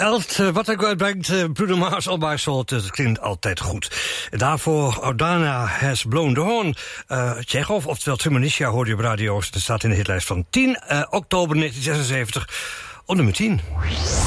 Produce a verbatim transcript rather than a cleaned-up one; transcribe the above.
elf, uh, wat ik uitbrengt, uh, Bruno Mars, All My Soul, dat klinkt altijd goed. Daarvoor Aldana Has Blown the Horn. Uh, Tsjechov, oftewel Tremonisha, hoorde je op radio's. Dat staat in de hitlijst van tien uh, oktober negentien zesenzeventig op nummer tien.